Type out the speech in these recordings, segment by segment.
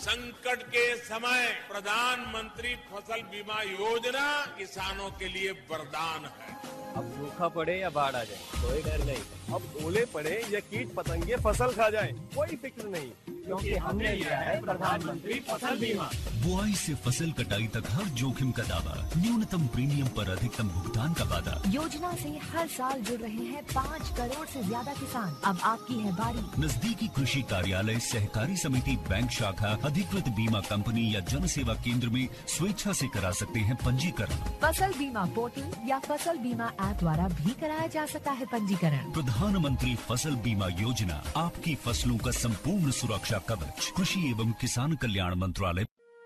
संकट के समय प्रधानमंत्री फसल बीमा योजना किसानों के लिए वरदान है। अब सूखा पड़े या बाढ़ आ जाए कोई डर नहीं। अब ओले पड़े या कीट पतंगे फसल खा जाए कोई फिक्र नहीं, क्योंकि हमने लिया है प्रधानमंत्री फसल बीमा। बुआई से फसल कटाई तक हर जोखिम का दावा, न्यूनतम प्रीमियम पर अधिकतम भुगतान का वादा। योजना से हर साल जुड़ रहे हैं 5 करोड़ से ज्यादा किसान। अब आपकी है बारी। नजदीकी कृषि कार्यालय, सहकारी समिति, बैंक शाखा, अधिकृत बीमा कंपनी या जन सेवा केंद्र में स्वेच्छा से करा सकते हैं पंजीकरण। फसल बीमा पोर्टल या फसल बीमा ऐप द्वारा भी कराया जा सकता है पंजीकरण। प्रधानमंत्री फसल बीमा योजना, आपकी फसलों का संपूर्ण सुरक्षा कवच। कृषि एवं किसान कल्याण मंत्रालय।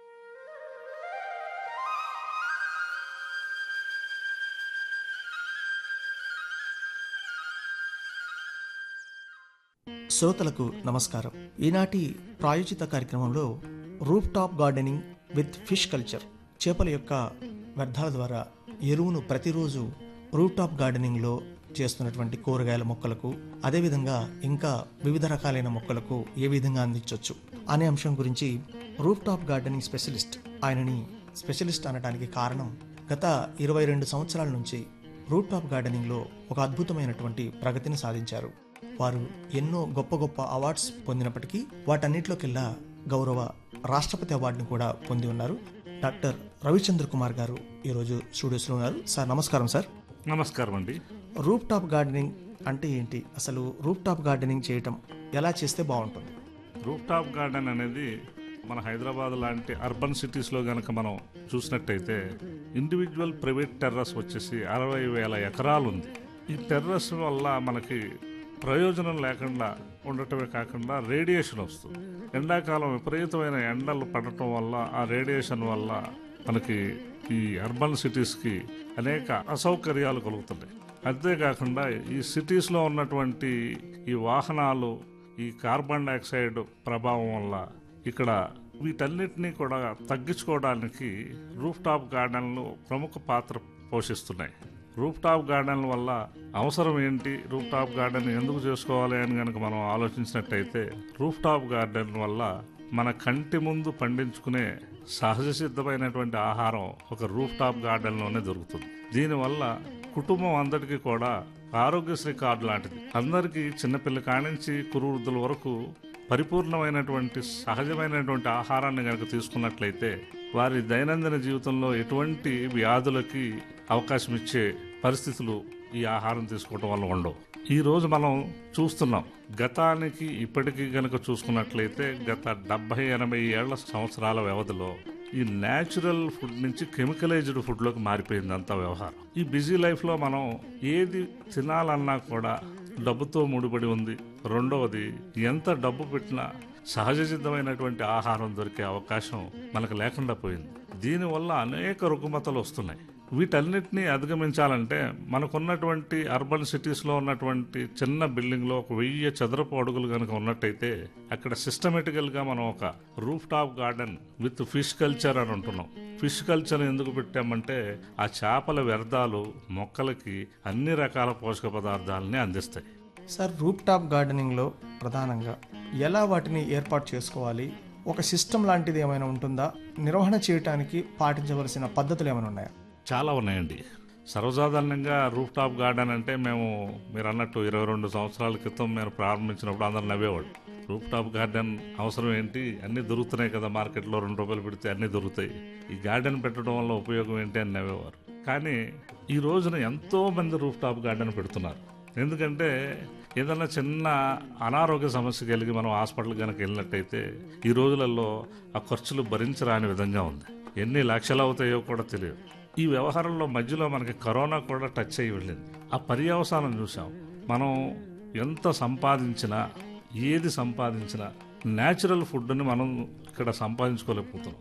శ్రోతలకు నమస్కారం. ఈనాటి ప్రాయోజిత కార్యక్రమంలో roof top gardening with fish culture, చేపల యొక్క వ్యర్థాల ద్వారా ఎరువును ప్రతిరోజు రూఫ్ టాప్ గార్డెనింగ్లో చేస్తున్నటువంటి కూరగాయల మొక్కలకు, అదేవిధంగా ఇంకా వివిధ రకాలైన మొక్కలకు ఏ విధంగా అందించవచ్చు అనే అంశం గురించి రూఫ్ టాప్ గార్డెనింగ్ స్పెషలిస్ట్, ఆయనని స్పెషలిస్ట్ అనడానికి కారణం గత 22 సంవత్సరాల నుంచి రూఫ్ టాప్ గార్డెనింగ్లో ఒక అద్భుతమైనటువంటి ప్రగతిని సాధించారు. వారు ఎన్నో గొప్ప గొప్ప అవార్డ్స్ పొందినప్పటికీ వాటన్నిటిలోకెల్లా గౌరవ రాష్ట్రపతి అవార్డును కూడా పొంది ఉన్నారు. డాక్టర్ రవిచంద్ర కుమార్ గారు ఈరోజు స్టూడియోస్లో ఉన్నారు. సార్ నమస్కారం. సార్ నమస్కారం అండి. రూఫ్ టాప్ గార్డెనింగ్ అంటే ఏంటి, అసలు రూఫ్ టాప్ గార్డెనింగ్ చేయటం ఎలా చేస్తే బాగుంటుంది? రూఫ్ టాప్ గార్డెన్ అనేది మన హైదరాబాద్ లాంటి అర్బన్ సిటీస్లో కనుక మనం చూసినట్టయితే ఇండివిజువల్ ప్రైవేట్ టెర్రస్ వచ్చేసి 60,000 ఎకరాలు ఉంది. ఈ టెర్రస్ వల్ల మనకి ప్రయోజనం లేకుండా ఉండటమే కాకుండా రేడియేషన్ వస్తుంది. ఎండాకాలం విపరీతమైన ఎండలు పడటం వల్ల ఆ రేడియేషన్ వల్ల మనకి ఈ అర్బన్ సిటీస్కి అనేక అసౌకర్యాలు కలుగుతున్నాయి. అంతేకాకుండా ఈ సిటీస్లో ఉన్నటువంటి ఈ వాహనాలు, ఈ కార్బన్ డైఆక్సైడ్ ప్రభావం వల్ల ఇక్కడ వీటన్నిటినీ కూడా తగ్గించుకోవడానికి రూఫ్ టాప్ గార్డెన్లు ప్రముఖ పాత్ర పోషిస్తున్నాయి. రూఫ్ టాప్ గార్డెన్ల వల్ల అవసరం ఏంటి, రూఫ్ టాప్ గార్డెన్ ఎందుకు చేసుకోవాలి అని కనుక మనం ఆలోచించినట్టయితే, రూఫ్ టాప్ గార్డెన్ వల్ల మన కంటి ముందు పండించుకునే సహజ సిద్ధమైనటువంటి ఆహారం ఒక రూఫ్ టాప్ గార్డెన్లోనే దొరుకుతుంది. దీనివల్ల కుటుంబం అందరికీ కూడా ఆరోగ్యశ్రీ కార్డు లాంటిది. అందరికీ చిన్నపిల్ల కానించి కురువృద్ధుల వరకు పరిపూర్ణమైనటువంటి సహజమైనటువంటి ఆహారాన్ని కనుక తీసుకున్నట్లయితే వారి దైనందిన జీవితంలో ఎటువంటి వ్యాధులకి అవకాశం ఇచ్చే పరిస్థితులు ఈ ఆహారం తీసుకోవడం వల్ల ఉండవు. ఈ రోజు మనం చూస్తున్నాం, గతానికి ఇప్పటికీ గనక చూసుకున్నట్లయితే గత 70-80 ఏళ్ల సంవత్సరాల వ్యవధిలో ఈ న్యాచురల్ ఫుడ్ నుంచి కెమికలైజ్డ్ ఫుడ్లోకి మారిపోయింది అంతా వ్యవహారం. ఈ బిజీ లైఫ్లో మనం ఏది తినాలన్నా కూడా డబ్బుతో ముడిపడి ఉంది. రెండవది, ఎంత డబ్బు పెట్టినా సహజ సిద్ధమైనటువంటి ఆహారం దొరికే అవకాశం మనకు లేకుండా పోయింది. దీనివల్ల అనేక రుగ్మతలు వస్తున్నాయి. వీటన్నిటినీ అధిగమించాలంటే మనకున్నటువంటి అర్బన్ సిటీస్లో ఉన్నటువంటి చిన్న బిల్డింగ్లో 1000 చదరపు అడుగులు కనుక ఉన్నట్టయితే అక్కడ సిస్టమేటికల్గా మనం ఒక roof top garden with fish culture అని ఉంటున్నాం. ఫిష్ కల్చర్ ఎందుకు పెట్టామంటే ఆ చేపల వ్యర్థాలు మొక్కలకి అన్ని రకాల పోషక పదార్థాలని అందిస్తాయి. సార్, రూఫ్ టాప్ గార్డెనింగ్లో ప్రధానంగా ఎలా వాటిని ఏర్పాటు చేసుకోవాలి? ఒక సిస్టమ్ లాంటిది ఏమైనా ఉంటుందా? నిర్వహణ చేయడానికి పాటించవలసిన పద్ధతులు ఏమైనా ఉన్నాయా? చాలా ఉన్నాయండి. సర్వసాధారణంగా రూఫ్ టాప్ గార్డెన్ అంటే మీరు అన్నట్టు 22 సంవత్సరాల క్రితం మేము ప్రారంభించినప్పుడు అందరు నవ్వేవాడు. రూఫ్ టాప్ గార్డెన్ అవసరం ఏంటి, అన్నీ దొరుకుతున్నాయి కదా మార్కెట్లో, 2 రూపాయలు పెడితే అన్నీ దొరుకుతాయి, ఈ గార్డెన్ పెట్టడం వల్ల ఉపయోగం ఏంటి అని నవ్వేవారు. కానీ ఈ రోజున ఎంతో మంది రూఫ్ టాప్ గార్డెన్ పెడుతున్నారు. ఎందుకంటే ఏదైనా చిన్న అనారోగ్య సమస్య కలిగి మనం హాస్పిటల్ కనుక వెళ్ళినట్టయితే ఈ రోజులలో ఆ ఖర్చులు భరించరాని విధంగా ఉంది. ఎన్ని లక్షలు అవుతాయో కూడా తెలియదు. ఈ వ్యవహారంలో మధ్యలో మనకి కరోనా కూడా టచ్ అయ్యి వెళ్ళింది. ఆ పర్యవసానం చూసాం. మనం ఎంత సంపాదించినా, ఏది సంపాదించినా న్యాచురల్ ఫుడ్ని మనం ఇక్కడ సంపాదించుకోలేకపోతున్నాం.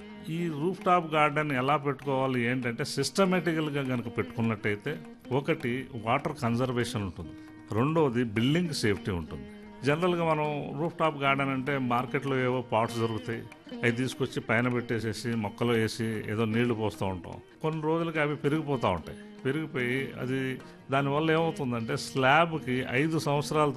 ఈ రూఫ్ టాప్ గార్డెన్ ఎలా పెట్టుకోవాలి ఏంటంటే, సిస్టమేటికల్గా కనుక పెట్టుకున్నట్టయితే ఒకటి వాటర్ కన్జర్వేషన్ ఉంటుంది, రెండవది బిల్డింగ్ సేఫ్టీ ఉంటుంది. జనరల్గా మనం రూఫ్ టాప్ గార్డెన్ అంటే మార్కెట్లో ఏవో పాట్స్ దొరుకుతాయి, అవి తీసుకొచ్చి పైన పెట్టేసేసి మొక్కలు వేసి ఏదో నీళ్లు పోస్తూ ఉంటాం. కొన్ని రోజులకి అవి పెరిగిపోతూ ఉంటాయి. పెరిగిపోయి అది దానివల్ల ఏమవుతుందంటే స్లాబ్కి 5 సంవత్సరాల